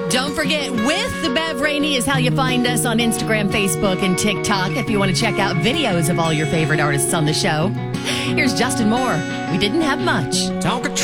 Don't forget, with the Bev Rainey is how you find us on Instagram, Facebook, and TikTok if you want to check out videos of all your favorite artists on the show. Here's Justin Moore. We didn't have much. Talk